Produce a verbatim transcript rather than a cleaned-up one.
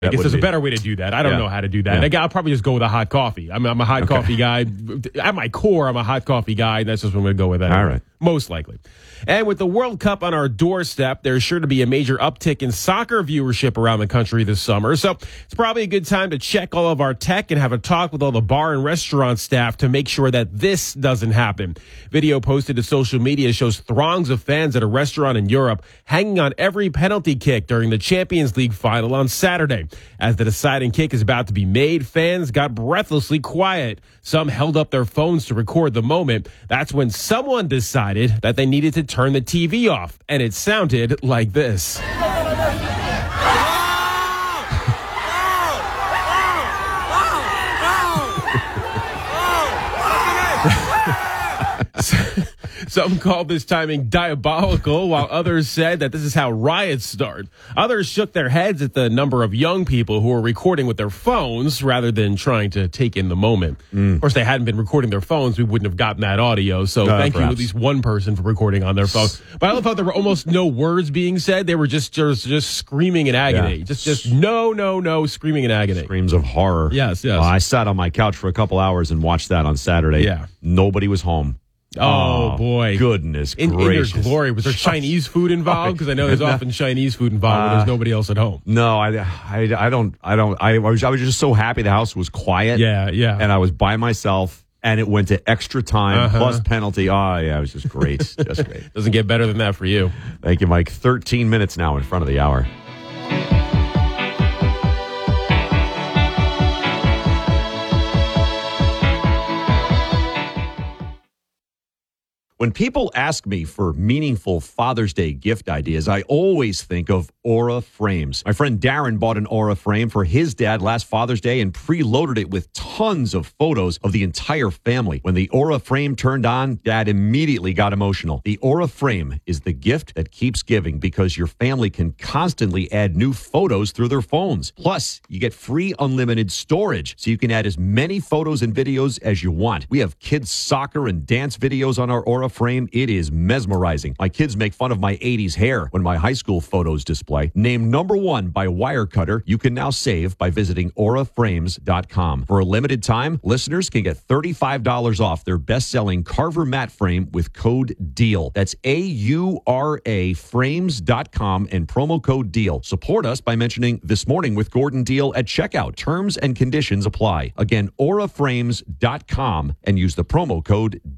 I guess there's be. a better way to do that. I don't Yeah. know how to do that. Yeah. I got- I'll probably just go with a hot coffee. I'm, I'm a hot Okay. coffee guy. At my core, I'm a hot coffee guy, and that's just what I'm going to go with. That All right. Most likely. And with the World Cup on our doorstep, there's sure to be a major uptick in soccer viewership around the country this summer. So it's probably a good time to check all of our tech and have a talk with all the bar and restaurant staff to make sure that this doesn't happen. Video posted to social media shows throngs of fans at a restaurant in Europe hanging on every penalty kick during the Champions League final on Saturday. As the deciding kick is about to be made, fans got breathlessly quiet. Some held up their phones to record the moment. That's when someone decided that they needed to turn the T V off, and it sounded like this. Some called this timing diabolical, while others said that this is how riots start. Others shook their heads at the number of young people who were recording with their phones rather than trying to take in the moment. Mm. Of course, they hadn't been recording their phones. We wouldn't have gotten that audio. So Uh, thank you perhaps. at least one person for recording on their phone. But I love how there were almost no words being said. They were just just, just screaming in agony. Yeah. Just just no, no, no, screaming in agony. Screams of horror. Yes, yes. Uh, I sat on my couch for a couple hours and watched that on Saturday. Yeah. Nobody was home. Oh, boy. Goodness In, in their gracious. glory. Was there Chinese food involved? Because I know there's No. often Chinese food involved when there's nobody else at home. No, I, I, I don't, I don't, I, I was, I was just so happy the house was quiet. Yeah, yeah. And I was by myself and it went to extra time Uh-huh. plus penalty. Oh, yeah, it was just great. Just great. Doesn't get better than that for you. Thank you, Mike. thirteen minutes now in front of the hour. When people ask me for meaningful Father's Day gift ideas, I always think of Aura Frames. My friend Darren bought an Aura frame for his dad last Father's Day and preloaded it with tons of photos of the entire family. When the Aura frame turned on, Dad immediately got emotional. The Aura frame is the gift that keeps giving because your family can constantly add new photos through their phones. Plus, you get free unlimited storage, so you can add as many photos and videos as you want. We have kids' soccer and dance videos on our Aura frame. It is mesmerizing. My kids make fun of my eighties hair when my high school photos display. Named number one by Wirecutter, you can now save by visiting aura frames dot com. For a limited time, listeners can get thirty-five dollars off their best-selling Carver mat frame with code DEAL. That's A U R A frames dot com and promo code DEAL. Support us by mentioning This Morning with Gordon Deal at checkout. Terms and conditions apply. Again, aura frames dot com and use the promo code